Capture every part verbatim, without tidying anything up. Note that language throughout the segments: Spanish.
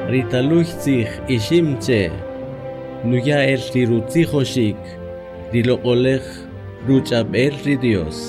Ritaluchzich ishimche. Nuya el rirutzijoshik. Rilokolej ruchab el Dios.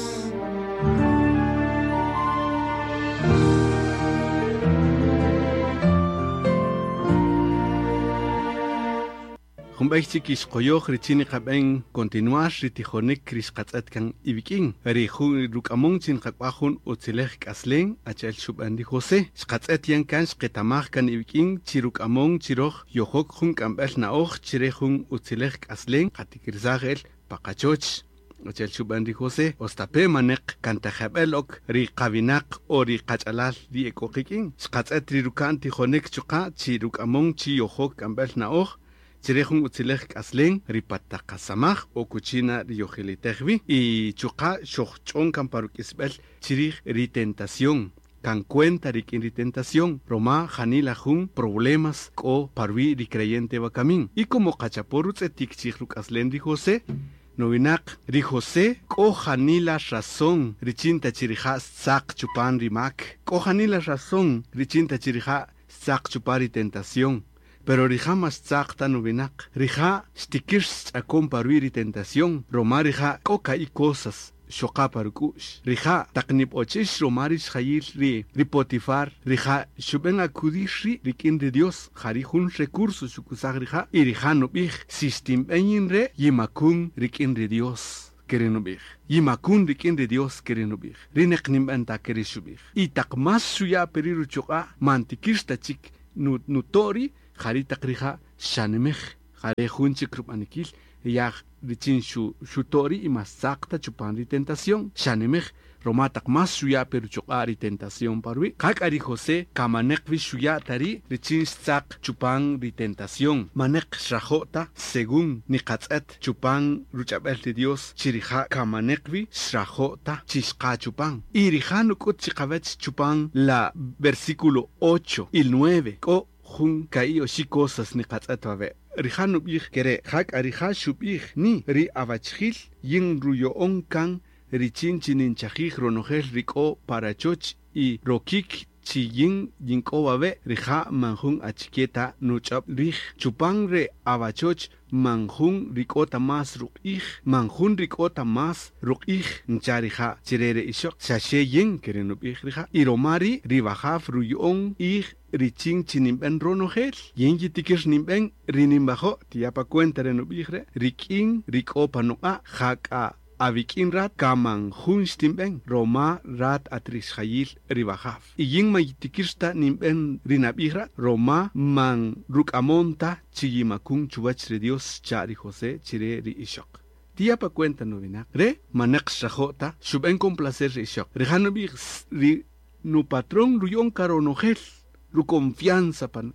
Humbaichik ishqoyoq richini qab'en continuar ritijonik krishqatz'atkan ibikin. Riju rukamon chin qaqwajun utzilej k'aslen achel shub'andi José. Shqatz'atian kan shqetamaj kan ibikin chirukamon chiroj yojok jun k'amb'el na'oj chirejun utzilej k'aslen qatikirzagel paqachoch. Achel shub'andi José ostape manek kantajab'elok ri qavinaq o ri qach'alal ri ekoqikin. Shqatz'at rirukan tijonik chuqa chirukamon chi yojok k'amb'el na'oj Chirejun utzilej k'aslen ripataqasamaj o kuchina riyojilitejvi y chuqa xoch'on kan paruk'isb'el chirij ritentación kan cuenta rikin ritentación roma janila jun problemas k'o parwi ricreyente bakamin y como qachaporu tz'etik chij ruk'aslen ri José Novinaq ri José k'o janila razón richinta chirija tzaq chupan rimak k'o janila razón richinta chirija tzaq chupan ritentación Pero rija mas tzaqta nubinak. Rija stikirsh ch'akon parwiri tentación. Roma rija koka y cosas. Shoka parukush. Rija taknip ochish romarish hayir ri. Ripotifar. Rija shuben akudishri rikin de Dios. Jarijun recursos shukusag rija. Y rija nubij. Sistim enyin re yimakun rikin de Dios. Kerenubij. Yimakun rikin de Dios kerenubij. Rinek nimbanta kereshubij. Y takmas suya periru choka mantikish tachik nutori. Jarita krija shanemej jare junchi krupanikil ya richin shu shutori y masakta chupan tentación shanemej romatak mas suya pero chokari tentación parwi kakari José kamanek vi suya tari richin sak chupan tentación manek shrajota según nikatzet chupan ruchabel de Dios chirija kamanek vi shrajota chishka chupan y rijanu kut chikavech chupan la versículo ocho y nueve ko Jun kai o shi cosas ni qatzatwabe. Rihanu bih kere hak ariha shubih ni ri avachil yin ruyo onkan richin chinin chajij ronojel riko parachoch y rokik chi yin yinko babe riha manjun achiketa nuchab rih chupang re avachoch manjun rikota mas rukih manjun rikota mas rukih nchariha chirere ishok shashe yin kere nubih riha iromari ribajaf ruyon ih Richin chinimben ronogel, yengi tikir nimben rinimbajo, tiapa cuenta renubigre, rikin, rikopa noa, haka, avikin rat, kaman hunstimben, roma rat atrishayil ribajaf. Y yin mayitikirsta nimben rinabigra, roma man rukamonta, chiyimakun chubach Dios chari José, chire ri ishok. Tiapa cuenta novina, re manak shajota, shuben complacer ishok. Rehanubig ri nu patrón ruyon caronogel. Ru confianza pan.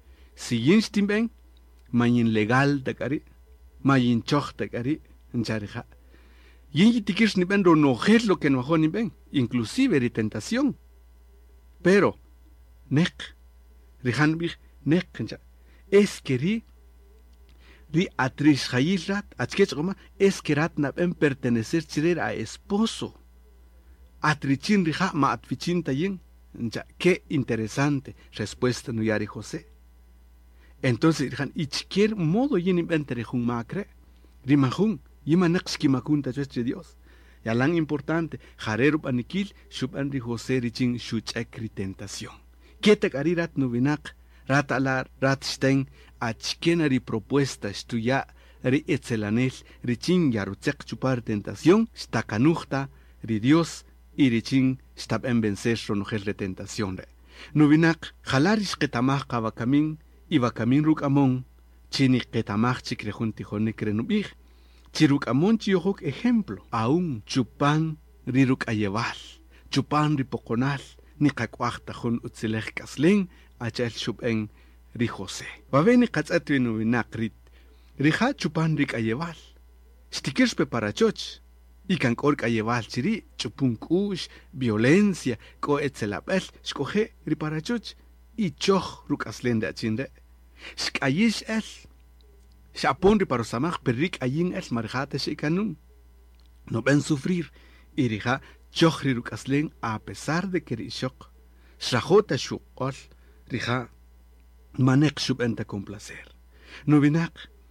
Si yinstim ben, mayin legal takari, mayin choch takari, enchariha. Yin yitikir ni ben ronojer lo que no hajo ni ben, inclusive ri tentación. Pero, nek, rihan bih, nek, encha, es que ri, ri atrish hayilrat, achkech goma, es que rat na ben pertenecer chirer a esposo. Atrichin riha ma atfichin tayin. Ya, qué interesante respuesta no yari José. Entonces, y chiquier modo yin inventere jun macre, rimajun, yima nexki macunta de Dios. Ya lan importante, jarerup anikil, shub anri José richin shuchekri tentación. ¿Qué te carirat nubinak, rat alar, rat sten, a chiquenari propuesta estuya, ri etzelanel, richin yarutzek chupar tentación, stakanuchta, ri Dios, y richin stab en vencer ronogel de tentación. Nubinak, jalarish ketamach kabakamin, y bakamin ruk amon, chini ketamach chikrejun tijone krenubig, chiruk amon chiyojok ejemplo, aún chupan riruk ayeval, chupan ripoconal, ni kakwachtajun utzilej kaslen, achel shuben ri José. Babeni katzatwi nubinak rit, rija chupan rik ayeval, stikirsh preparachoch, y kan kork ayeval chiri, chupunkush, violencia, ko etzelabel, escoge riparachuch, y choch rukaslen de achinde. Skayish el, shapon riparosamach, perrik ayin el marjate shikanun. No ven sufrir, y rija choch rukaslen a pesar de que rishok. Shajota shukol, rija manek shubenta complacer. Novinak.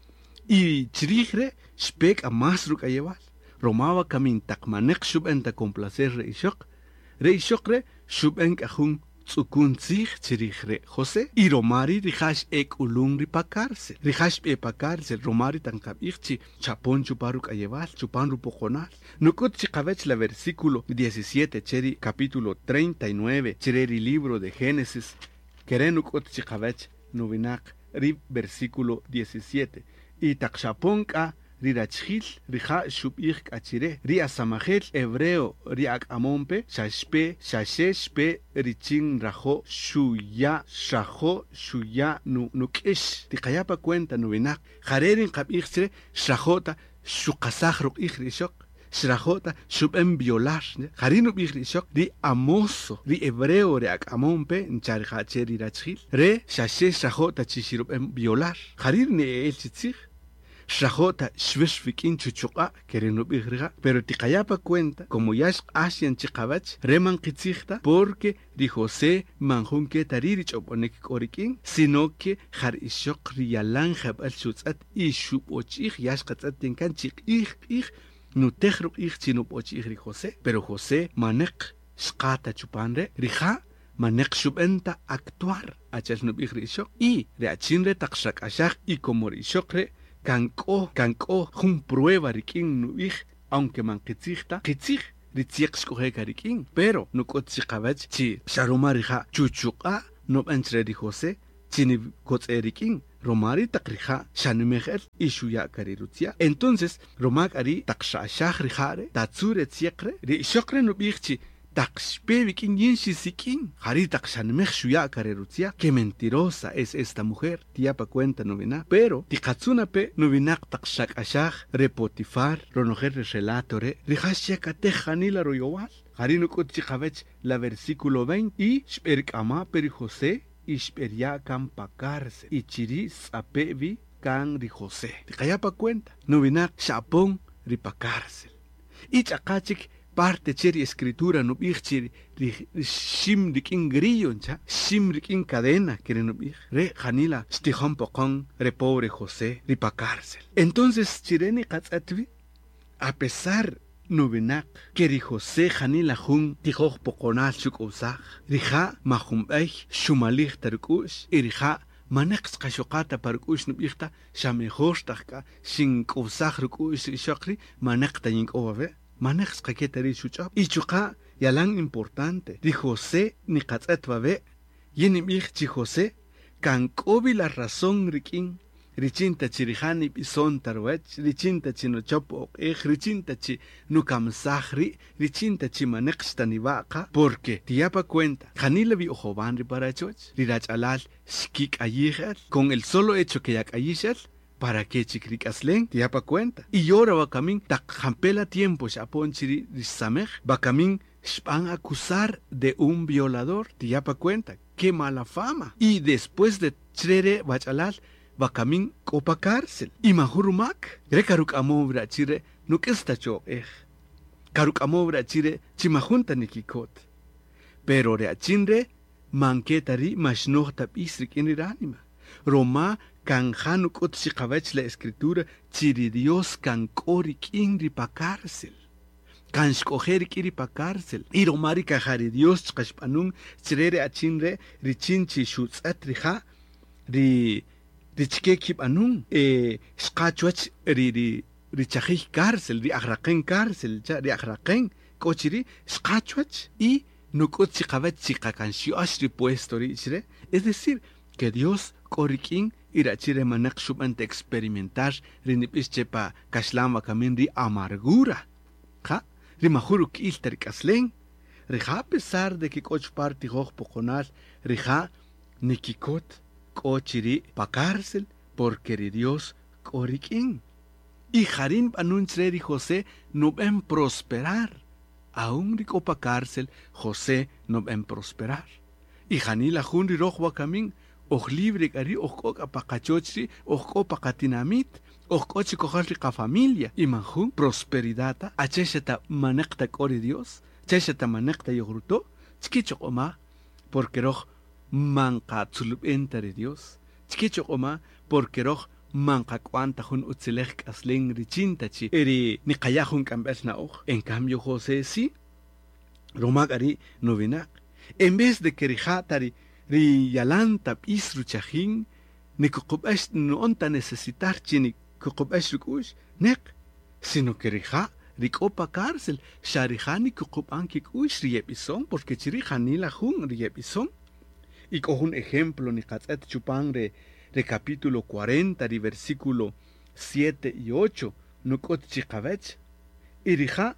Y chirigre, spek a más ruka llevar. Romaba camin tak manek shubenta complacer re ishok. Re ishokre, shuben kahun tsukun zich chirigre José. Y romari rihash ek ulun ripakarse. Rihash e pakarse, romari tankab ichi, chapon chuparuk a llevar, chupan rupojonal. Nukut chikavech la versículo diecisiete, cheri capítulo treinta y nueve, cheri libro de Génesis. Kerenukut chikavech novinak, rib versículo diecisiete. Y takshaponka rirachil, rija shubich achire, ria samajel, hebreo, riak amonpe, shashpe, shasheshpe, richin rajo, shuya, shajo, shuya, nu, nukish. Tikayapa cuenta novinak, jarerin kabichre, shajota, shukasajruk ihrishok. Shrajota, shubem violar, harino bigrishok, ri amoso, ri hebreo reak amompe, ncharhache rirachil, re, shashe shrajota chishirubem violar, harir ne el chitzig, shrajota shveshvikin chuchuka, quereno bigriga, pero tikayapa cuenta, como yash asian chikabach, reman kitzigta, porque ri José manjunke taririch oponek orikin, sino que har ishok rialan jabal shutzat y shubochig yash katzat tenkan chik ich ich. No tehruk ich chino pochi ich José, pero José manek skata chupanre, rija manek shubenta actuar, achas no big rishok, y reachinre takshak ashak y como rishokre, kanko, kanko, jun prueba rikin no ich, aunque man kitzigta, kitzig, ritziek skohe karikin, pero no kotsikavach chi, sharoma rija chuchuka, no benchre di José, chini kotzerikin, Romari takrija shanimejel y shuya karirutia. Entonces, Romak ari takshashah rijare, tatsure tsiekre, ri shokre no bichi, takshpe vikin yinshi sikin, hari takshanimej shuya karirutia. Qué mentirosa es esta mujer, tiapa cuenta novena. Pero, tikatsuna pe novinak takshak ashah, repotifar, ronojer relatore, rijashia katejanila royowal. Hari no kutchikavech la versículo veinte y shperkama peri José. Isperia kan pakarse, ichiri sapevi kan ri José. Tikayapa cuenta, novinak shapon ri pakarse. Ichakachik parte cheri escritura no bichiri shim rikin grillo, shim rikin cadena, que no bich. Re janila stihon pokon re pobre José ri pakarse. Entonces chireni katzatvi, a pesar novenak, que ri José janila jun tijoch pokonal chuk usach, rija mahumbeich shumalich tarkush, irija manex kashokata parkush nubichta, shamehoshtakka, shin usach rukush shakri, manekta yink ove, manex kaketari shuchap, ichuka yalang importante, ri José ni katzatvabe, yenimich chi José, kan kobi la razón rikin, Richinta chirijani bison tarwech, richinta chino chopo, eh, richinta chi nukamsahri, richinta chi manextanivaka, porque tiapa cuenta, janila vi ojoban riparachoch, rirach alal, skik ayijal, con el solo hecho que yak ayishal, para que chikrik aslen, tiapa cuenta. Y ahora bakamin, tak jampela tiempo, shapon chiri risamej, bakamin, van a acusar de un violador, tiapa cuenta, qué mala fama. Y después de chrere bachalal, Bakamin copa cárcel. Y mahurumak. Rekaruk amobra chire nukesta cho eh. Karuk amobra chire chimajunta nikikot. Pero reachinre manquetari mashnohta pisrik en iranima. Roma kan hanukot shikavech la escritura chiri Dios kan korik inri pa cárcel. Kan shkoherik iri pa cárcel. Y romari kahari Dios chkashpanung chirere achinre richinchi shutzat riha ri Richkekip anung, eh, skachwach ri ri richajij cárcel, ri agraquen cárcel, ya ri agraquen, cochiri, skachwach y nukot chikabach chikakanshiosh ri puesto ri chire. Es decir, que Dios korikin irachire manak shubante experimentar ri nipischepa kashlama kamin ri amargura. Ja, ri mahuruk ilter kaslen. Rija a pesar de que coch parti hoch poconal, rija nikikot. Cochiri pa cárcel, porque ri Dios coriquín. Y Jarín anunchre José no ven prosperar. Aún rico pa cárcel, José no ven prosperar. Y Janila junri rojo camín, oj libre gari, oj coca pa cachochri, oj copa catinamit, oj cochi cojarri ca familia. Y manjun prosperidata, acheshata manecta cori Dios, cheshata manecta yogruto, chiquicho oma, porque roj manqa tzulubenta de Dios. Chikecho oma porque roh manqa cuanta hun utzilech kasling richintachi eri niqayahun kambel naoj. En cambio José sí, romagari novinak. En vez de que rijatari ri yalanta isru chajin, ni kukubash no onta necesitar chini kukubash rukush, nek, sino que rija rikopa cárcel, sharijani kukuban kikush riepison, porque chirijani la jun riepison. Y cojo un ejemplo, ni katzet chupan re, re capítulo cuarenta, de versículo siete y ocho, no kot chikavech, y rija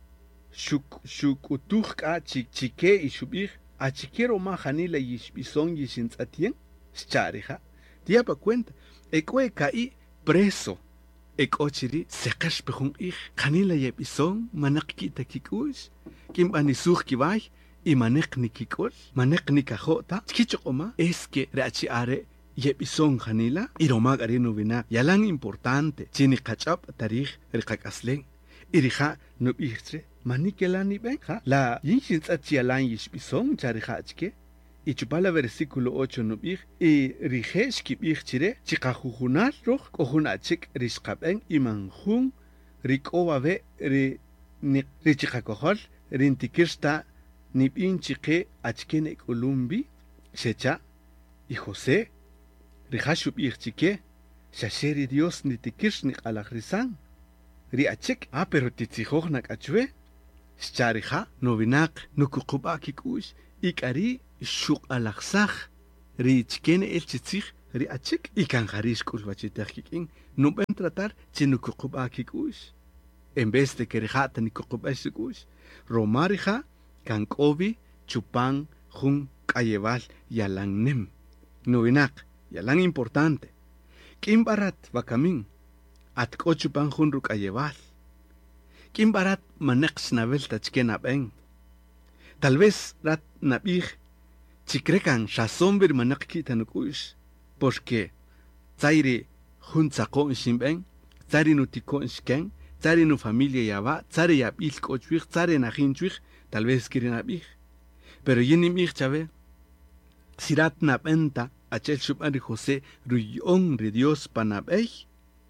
shukutuchka chike y shubich, a chiquero ma janila yishbison yishintzatien, charija, diapa cuenta, ekwe kai preso, ekochiri, sekash pejun ich, janila yebison, manak kita kikush, kim anisuch kibay, y manek ni kikol, manek ni kajota, chichokoma, es que rachi are yebison janila, y romag arino vina, yalang importante, chini kachap tarij, rikakaslen, irija no ihtre, manikelani benja, la yinshin tzachialan yishbison, charijachke, y chupala versículo ocho no bih, y rijesh ki bih chire, chikajujunar roch, kohunachik rishkaben, y manjun, rikowabe, ri, ni, richikakohol, rintikirsta, nipin chike, achkene kolumbi, shecha, y José, rijashub bih chike, shasheri Dios nitikirsh ni alajrizan, ri achik, ah, pero titzihojnak achwe, Charija, novinak, nukukuba kikush, ikari, shuk alaksach, ri chikene el chitzich, ri achik, ikan harish kulvachitakik, no ven tratar, chinukukuba kikush. En vez de que rejata ni kukuba kikush, romarija, kankobi, chupan, jun, kayeval, yalang nem. Novinak, yalang importante. Kim barat, bakamin, atko chupan jun rukayeval. Kim barat manex navel tachken abeng. Tal vez rat nabig chikrekan shasombir manek kitanukush, porque zaire junzakon shimbeng, zari nutikon shken, zari nu familia yaba, zari yabil kochwich, zari najinchwich, tal vez kirin abig. Pero yenimig chave, sirat nabenta, achel shubari José, ruyon ri Dios panabej,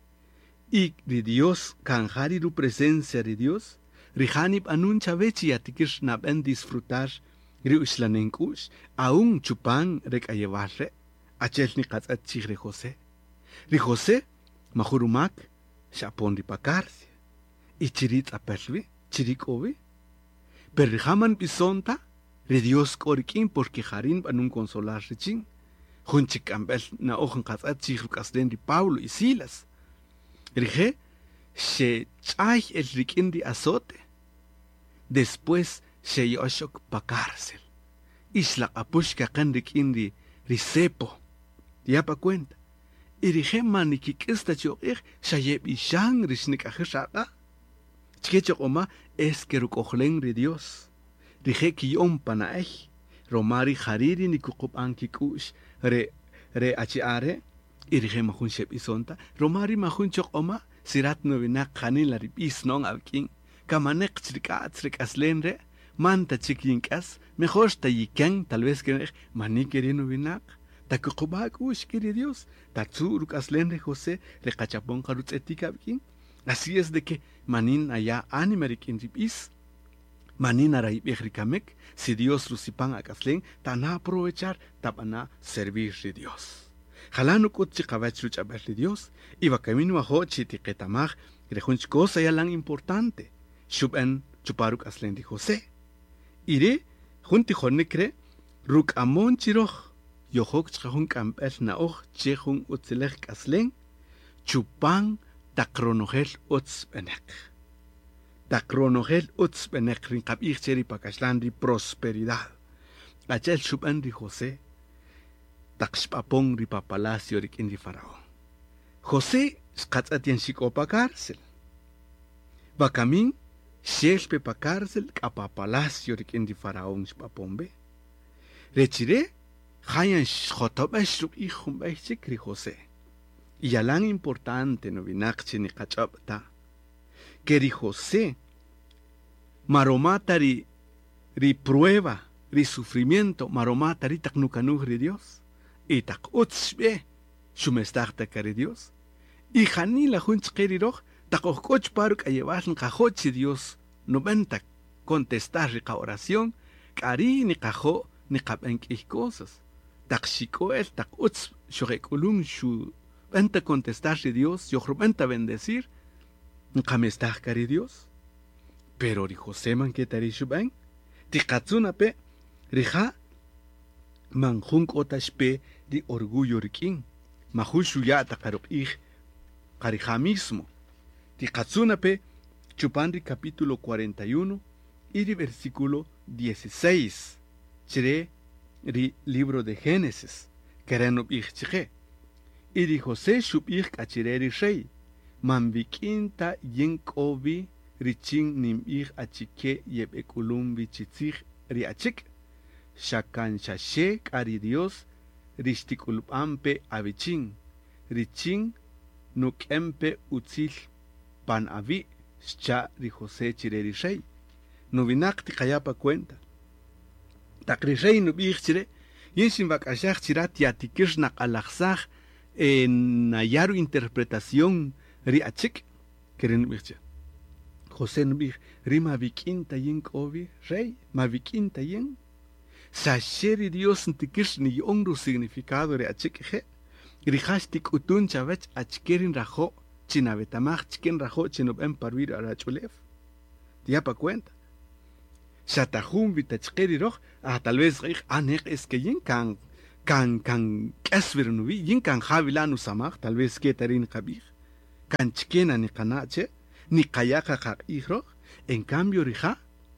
y de Dios, canjari tu presencia de Dios, rihanib anuncha vechi atikish naben disfrutar, riuslanenkush, aún chupan recayevarre, achelni katzat chigre José. Ri José, majurumak, chapon ripacarse, y chirit apervi, chirikovi, per rihaman bisonta, ri Dios korikin porque jarin anun consolar richin, junchikambel na ojan katzat chigrucasden di Paulo y Silas. Rige, se chay el riquindi azote. Después se yoshok pa cárcel. Isla apushka kan riquindi risepo. Ya pa cuenta. Y rige manikik esta choir, shayeb ishang rishnik ajishaka. Chkecho oma es que rukohlen ri Dios. Rige kiyon panaej. Romari hariri ni kukup ankikush. Re, re achiare. Irige mahun shep isonta, romari mahun chok oma, sirat novinak kanin la ripis non avkin, kamanek chirika chirik aslenre, manta chikinkas, mejor ta yiken, tal vez que manikeri novinak, ta kukubak ush kiri Dios, ta tzuruk aslenre José, le cachapon karutz etika avkin. Así es de que manin allá animerikin ripis, manin araibejrikamek, si Dios rusipan akaslen, ta na aprovechar, ta na servir de Dios. Jalano kutsi kabach lucha verle Dios, iba camino a hochi tiquetamaj, grejunch cosa ya lan importante, shuben chuparuk aslen di José. Ire, junti jonikre, ruk amon chiroch, yohok chahun kampel na och, chehun utzelech aslen, chupan takronogel utzbenek. Takronogel utzbenek, rinkab ich cheri pakashlan di prosperidad. Achel shuben di José, takspapong ripa palacio rikin di faraón. José skatzatien shiko pa cárcel. Bakamin, shelpe pa cárcel kapa palacio rikin di faraón spapombe. Rechire, hayan shotobesh ruk ihum bechikri José. Y yalang importante no vinakchi ni kachapta. Que ri José, maromata ri, ri prueba, ri sufrimiento maroma taritak nukanuj ri Dios. Y tak utsbe shumestakta kari Dios. Y janila junchkeri roj takojkoch paruk ayevasn kajochi Dios noventa contestar rica oración kari ni kajo ni kabenkih cosas. Tak shikoel tak uts shorekulun shu venta contestar ri Dios yohrubenta bendecir nkamestak kari Dios. Pero ri José man que tari shuben tikatsuna pe rija manjun otashpe di orgullo rikin mahushu ya takarop ij karija mismo tikatsuna pe chupandri capítulo cuarenta y uno y di versículo dieciséis chire ri libro de Génesis kerenop ij chike y di José shub ij kachire ri rey man vikinta yinkovi richin nim ij achike yeb ekulum vichitzig ri achik shakan shashe kari Dios rishtikulpampe avichin richin nukempe utzil pan avi scha ri José chire ri rey novinak ti kayapa cuenta tak ri rey nubij chire yenshin vakashach chirat yatikish nak alachsach en nayaru interpretación ri achik keren nubij José nubij rima vikinta yin kovi rey ma vikinta yin sasheri Dios ntikish ni yongru significado ri achik je rihashtik utun chavech achkerin rajo chinabetamach chiken rajo chinob en parvir arachulef diapa cuenta Shatajum vitachkeri roj ah tal vez rich anek es que yin kan kan kan kesver nuvi yin kan javilanu samach tal vez que tarin kabir kan chikena ni kanache ni kayaka kak ijro en cambio rija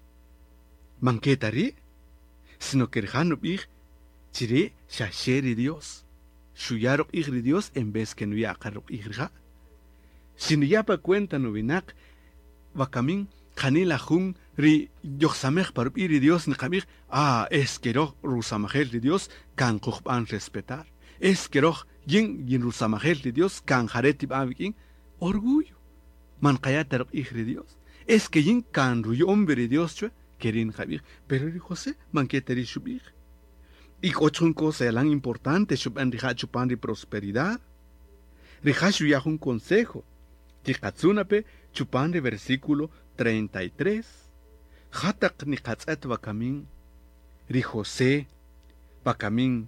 manquetari sino que rija nubij chiri shasheri Dios shuyarok igri Dios en vez que no yakarok igrija sin yapa cuenta nubinak vakamin Janila jun ri yoxamej parub iri Dios ni kamig ah es que roh rusamajel de Dios kan kuchban respetar es que roh yin yin rusamajel de Dios kan jaretib avikin orgullo man kayatar igri Dios es que yin kan ruyo hombre Dios chue kerin kamig pero ri José man que teri shubig y ochun cosa elan importante shuban rija chupan ri prosperidad rija shuya un consejo tikatsunape chupan ri versículo treinta y tres Hatak ni katzat vakamin ri José vakamin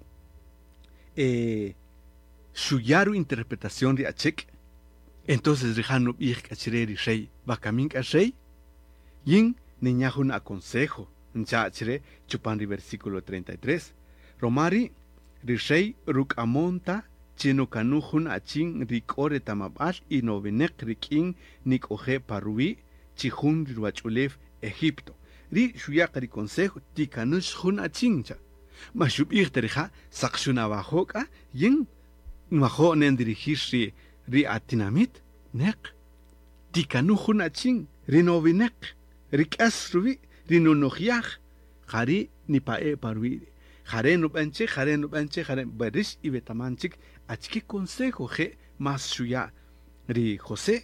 eh, shuyaru interpretación de achek entonces rihanu ich kachire ri rey vakamin kachey yin niñahun aconsejo ncha achire chupan ri versículo treinta y tres romari ri rey rukamonta chino kanuhun achin rikore tamabal y novenek rikin nikoje parui chihun riwachulef Egipto. Ri shuyakari consejo tikanush hun achincha. Mashub irterija sakshuna bajoka yin majo nendirigirsi ri atinamit nek. Tikanu hun achin rinovinek rikas rubi rinonojiach jari ni pae parui. Jare no benche jare no benche jare berish y betamanchik achki consejo je mas shuya ri José.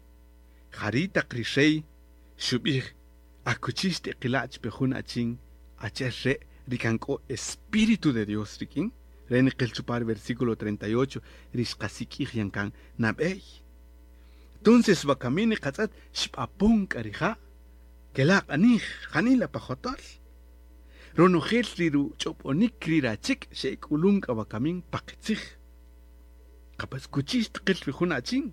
Jarita krishei shubih akuchiste kilach pejun achin acherre rikanko espíritu de Dios rikin ren chupar versículo treinta y ocho rishkasiki yankan nabei entonces vakamini qatzat shpapun karija kelaq anih khanila pajotal ronojel liru choponik kirachik sheikulun vakamin paqitzig kapas kuchiste qil pejun achin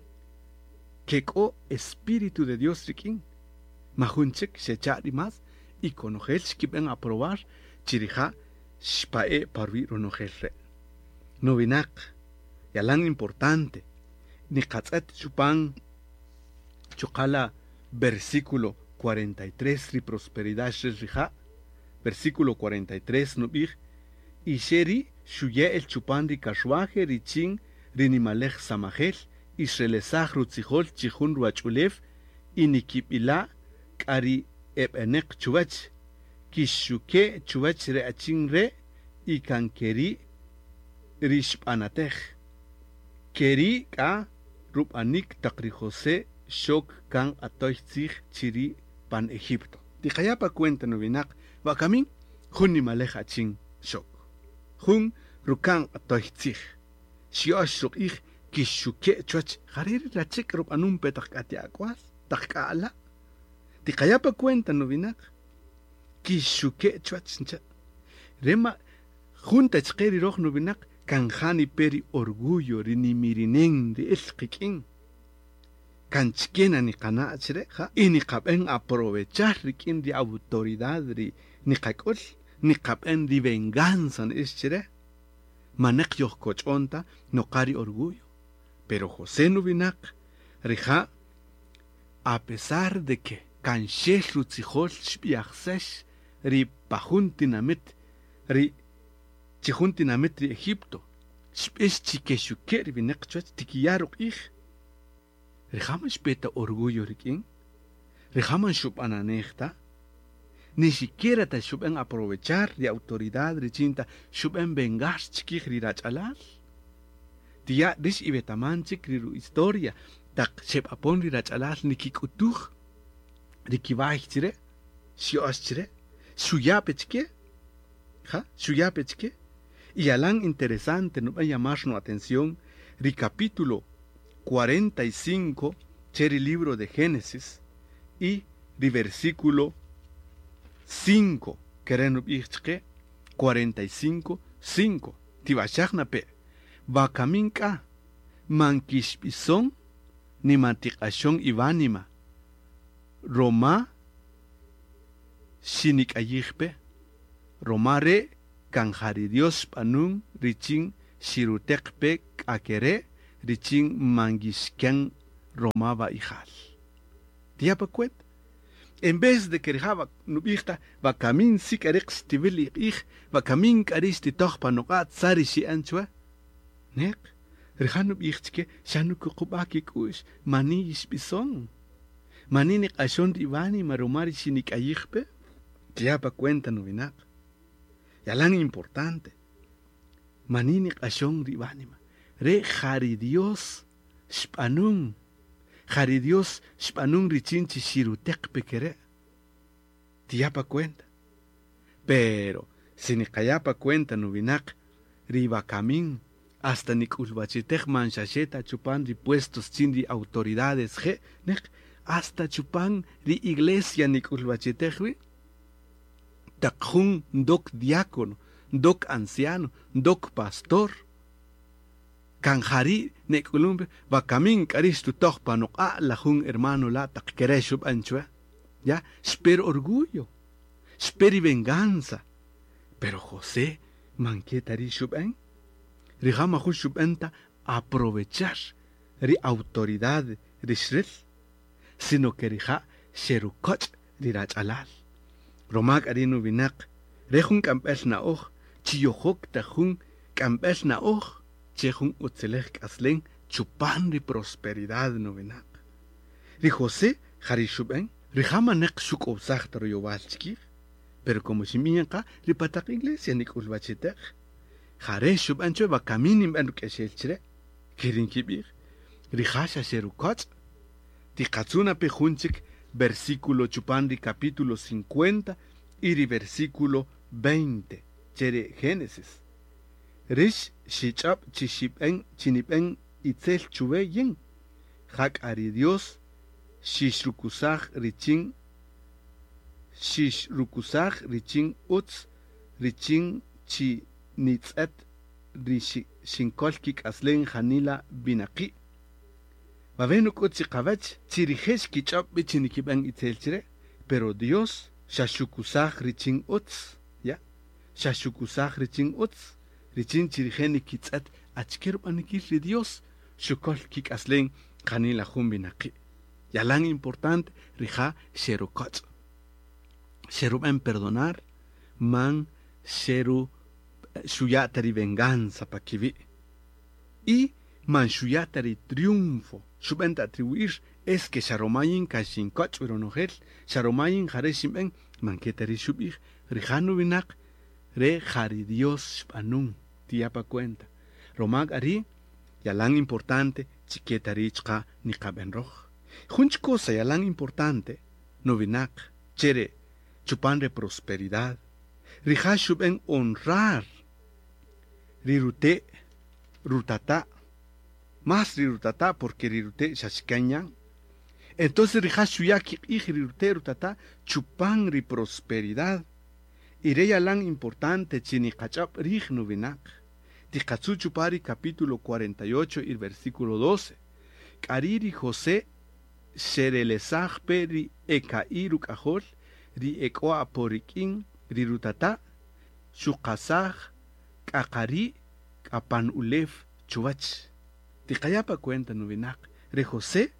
Keko espíritu de Dios rikin mahunchik shechari más y conojel shkiben aprobar chirija shpae parvi ronojel re novinak yalan importante ni katzat chupan chukala versículo cuarenta y tres ri prosperidad rija versículo cuarenta y tres nubig y sheri shuye el chupan ri kashwaje richin rinimalech samajel Israelesach rutzijol chihun ruachulef inikipila kari ebenek chuvach kishuke chuvach re achin re y kankeri rishpanatech keri ka rupanik takri José shok kan atoichich chiri pan Egipto. Tikayapa cuenta novinak vakamin Jun ni maleja ching shok. Jun rukan atoichich. Shiosh ruk ich kishuke chuach. Hariri la chik rup anum petak ati akwas. Tak ala. Ti kayapa cuenta no vinak. Kishuke chuach ncha. Rema junta chkeri roch no vinak. Kanjani peri orgullo rini mirinen de elkikin. Kanchkena ni kana achre ja. Y ni kaben aprovechar rikin di autoridad ri ni kakol. Ni kaben di venganza ni ischre. Manek yoh cochonta no cari orgullo. Pero José Nubinak rija a pesar de que canshesh rutzijol shpiachsesh ri pajuntinamit ri chijuntinamit ri Egipto shpesh chikeshuker binek chuach tikiyaruk ich rijaman shpeta orgullo rikin rijaman shupananechta ni siquiera ta shuben aprovechar de autoridad richinta shuben vengar chikich rirachalal Tia dish ibetamanchik riru historia tak shepapon rirachalal nikikutuj rikivaihchire shioschire shuyapechke ja shuyapechke y alan interesante no va a llamar nuestra atención ri capítulo cuarenta y cinco cheri libro de Génesis y ri versículo cinco querendo bichke cuarenta y cinco cinco tibashachna pe Bakaminka mankishpison ni mantikashon ivanima Roma shinikayihpe Romare kanjari Dios panun richin shirutekpe akere richin mangishken Roma va ijal. Tiapa cuet. En vez de que rejaba nubihta bakamin sikarex tivili ich bakamin karisti tochpa nogat sarishi anchwa Nek, rejano bichtke, shanu kukubaki kush, mani ispison. Mani nek ashon divani maromari shinik ayikpe. Tiapa cuenta no vinak. Yalan importante. Mani nek ashon divani ma. Re jari Dios spanun. Jari Dios spanun richinchi shirutek pekere. Tiapa cuenta. Pero, si ni kayapa cuenta no vinak, riba camin. Hasta ni kulbachitech manchacheta chupan di puestos chin di autoridades je, nek, hasta chupan di iglesia ni kulbachitech wi. Takjun dok diácono, dok anciano, dok pastor. Kanjari ne kulumbe, bakamin karistu toch panok a la jun hermano la tak kereshub anchua. Ya, espero orgullo, esperi venganza. Pero José, manquetari shub en. Rijama Jushub enta aprovechar ri autoridad rishril, sino que rija sherukoch rirachalal. Romak arinu binak, rejun kampes na oj, chiyojok tajun kampes na oj, chejun utzelech aslen chupan ri prosperidad no binak. Ri José jarishuben, rijama nek shuk obsach taro yowalchikir, pero como shimiyanka ri patak iglesia nik ulbachitech. Jare shub ancho va caminim en que shelchre, kirin kibir, rihasha sherukoch, tikatsuna pejunchik, versículo chupandi capítulo cincuenta y versículo veinte, chere Génesis. Rish shichap chishipen chinipen itzel chubeyen, hak ari Dios, shishrukusach richin, shishrukusach richin utz, richin chi nitzet rishi shinkolkik aslen hanila binaki. Babenu kutsi kavach chirihesh kichap bichinikiban itelchire, pero Dios shashukusach richin utz, ya, shashukusach richin utz, richin chiriheni kitzet achkerub anikil Dios shukolkik aslen hanila hun binaki. Yalan importante rija sherukot. Sherub en perdonar, man sheru shuyatari venganza pa kivi. Y man shuyatari triunfo. Shubenta atribuir es que sharomayin kashin koch uronogel, sharomayin jareshim en manketari shubir, rijanu binak, re jari Dios spanun, tiapa cuenta. Romag ari, yalang importante, chiquetari chka ni kaben roj. Junch cosa yalang importante, no binak, chere, chupan de prosperidad. Rijashuben honrar. Rirute, rutata. Más rirutata porque rirute shashkanyan. Entonces Rijashuyaki y rirute rutata chupan ri prosperidad. Ireya lan importante chini kachap rij nubinak. Tikatsu chupari capítulo cuarenta y ocho y versículo doce. Kariri José Sherelesaj peri ekairu kahol ri ekoa porikin ri rutata shukasaj kakari kapan ulef chuvach. Tikayapa cuenta nubinak. Re José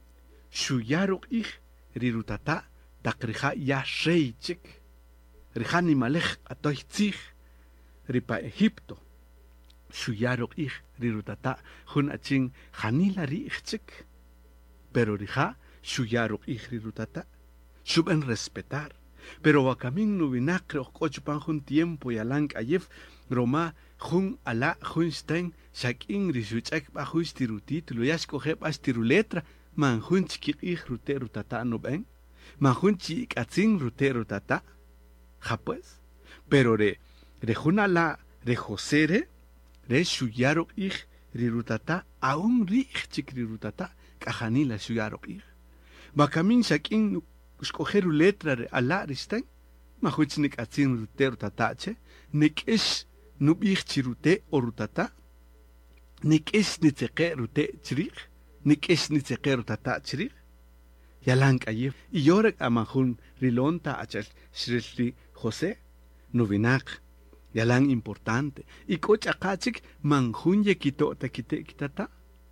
shuyaruk ich ri rutata takrija ya sheichik. Rijani malech atoichich ripa Egipto. Shuyarok ich rirutata hun aching hanila ri ichchik. Pero rija shuyarok ich rirutata. Shuben respetar. Pero wakamin nubinak kochupan hun tiempo yalang ayef Roma hun ala hun stein shakin rishuchak ba hustirutit luyasko heb astiruletra man hun chikik ich rute rutata nuben. Man hun chik atzing rute rutata. Ja pues, pero re, re junala, re josere, re shuyarok ich, rirutata, aún rich chik rirutata, kajanila shuyarok ich. Bakamin shakin, escogeru letra re ala ristain, mahuchnik atzin rute rutatache, nik es nub ich chirute o rutata, nik es nitzeke rute chirich, nik es nitzeke rutata chirich. Yalang ayef, y yorek amahun rilonta achal shrilli José, nubinak, yalang importante, y cocha kachik manjunye quito taquite quitata.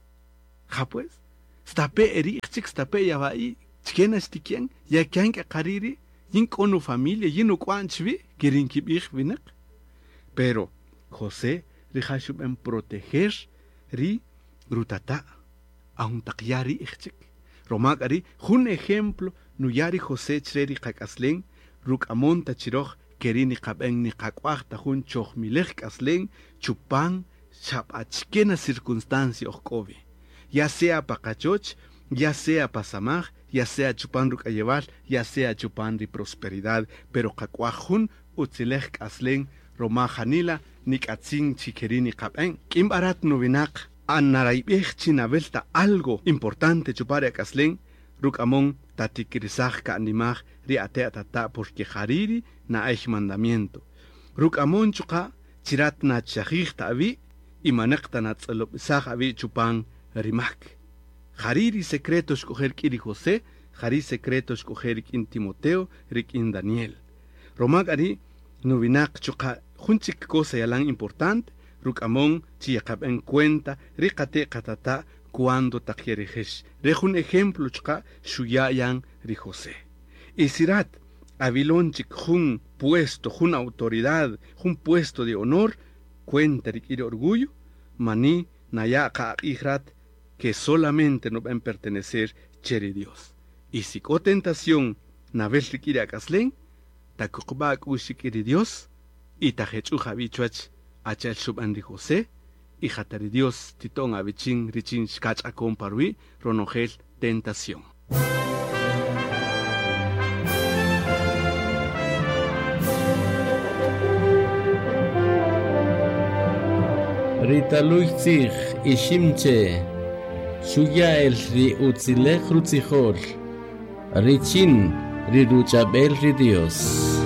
Ja pues, stape erichik, stape yavai, chkena stikien, ya kyan que kariri, yin kono familia, yin ukwanchvi, kirin kibich vinak. Pero José rihashub en proteger ri rutata, aun takyari ichik. Romagari, un ejemplo, nuyari José chreri kakaslen, ruk amonta chiroch, kerini kaben ni kakwachta hun choch milech kaslen, chupan, chapachkena circunstancia okovi. Ya sea pacachoch, ya sea pasamaj, ya sea chupan ruk ayeval, ya sea chupan de prosperidad, pero kakwajun utzilech kaslen, romajanila, nikatzin chikerini kaben, kimbarat nubinak. Anaraibech chinavelta algo importante chupare kaslen rukamon tatikirizaj ka animaj ri atea tata porque hariri na eich mandamiento rukamon chuka chirat na chajij tavi y manekta na tzalopizaj avi chupan rimak hariri secretos coger kiri José hariri secretos coger kin Timoteo rikin Daniel romagari nubinak chuka junchik cosa yalan importante Rukamon chiyakab en cuenta rikate katata cuando takierejesh. Rejun ejemplo chka shuyayan ri José. Y sirat avilon chik jun puesto, jun autoridad, jun puesto de honor, cuenta rikir orgullo, maní nayaka ihrat que solamente no van a pertenecer cheri Dios. Y si co tentación navel rikir akaslen, takukbak ushikiri Dios, y tajechu javichuach achal shubandi José, y jatari Dios titón abichin richin shkach akon parui ronogel tentación. Ritaluitzich ishimche shuya el ri utzilech rutzijol richin ri ruchabel ri Dios.